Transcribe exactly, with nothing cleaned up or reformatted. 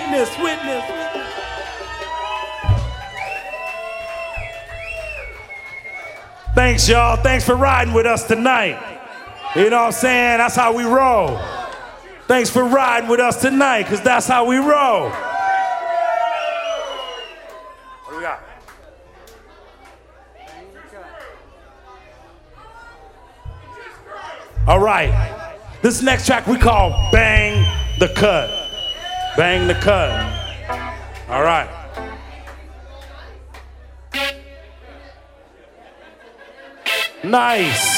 witness, witness. Thanks, y'all. Thanks for riding with us tonight. You know what I'm saying? That's how we roll. Thanks for riding with us tonight, because that's how we roll. What do we got? All right. This next track we call Bang the Cut. Bang the Cut. All right. Nice.